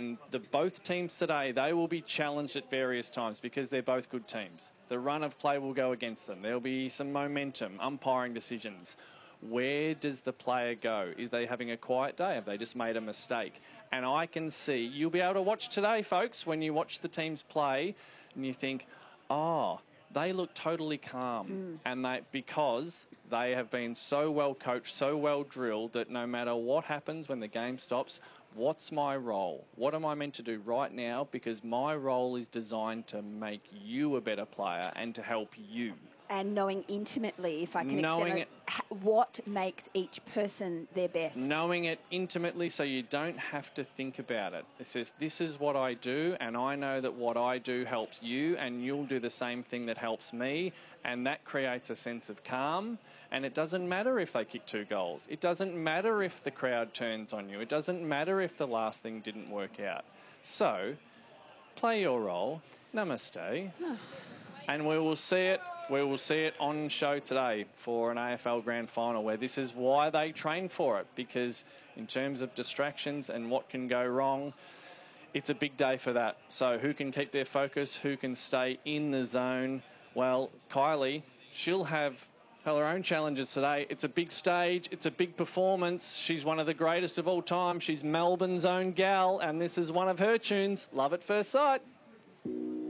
And both teams today, they will be challenged at various times because they're both good teams. The run of play will go against them. There'll be some momentum, umpiring decisions. Where does the player go? Is they having a quiet day? Have they just made a mistake? And I can see, you'll be able to watch today, folks, when you watch the teams play and you think, oh, they look totally calm. And because they have been so well coached, so well drilled, that no matter what happens when the game stops, what's my role? What am I meant to do right now? Because my role is designed to make you a better player and to help you. And knowing intimately, if I can extend it, what makes each person their best. Knowing it intimately so you don't have to think about it. It says, this is what I do, and I know that what I do helps you, and you'll do the same thing that helps me, and that creates a sense of calm. And it doesn't matter if they kick 2 goals. It doesn't matter if the crowd turns on you. It doesn't matter if the last thing didn't work out. So, play your role. Namaste. And we will see it. We will see it on show today for an AFL Grand Final, where this is why they train for it, because in terms of distractions and what can go wrong, it's a big day for that. So who can keep their focus? Who can stay in the zone? Well, Kylie, she'll have her own challenges today. It's a big stage. It's a big performance. She's one of the greatest of all time. She's Melbourne's own gal, and this is one of her tunes, Love at First Sight.